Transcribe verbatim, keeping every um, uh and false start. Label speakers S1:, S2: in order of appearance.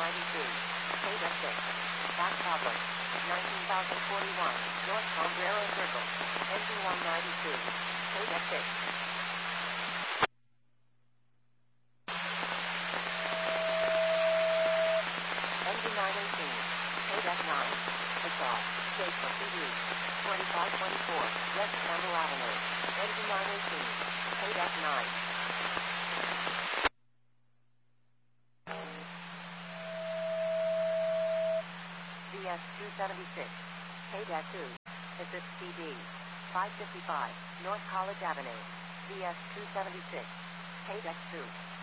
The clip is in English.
S1: ninety-two, K-Deck six, Back Southwest, nineteen thousand forty-one, North Sombrero Circle, engine one ninety-two, K-Deck six. Engine nine eighteen, K-Deck nine, exhaust, gate for P D, twenty-five twenty-four, West Campbell Avenue, engine nine eighteen, K-Deck nine. V S two seventy-six, K-Deck two, Assist P D, five fifty-five, North College Avenue, V S two seventy-six, K-Deck two.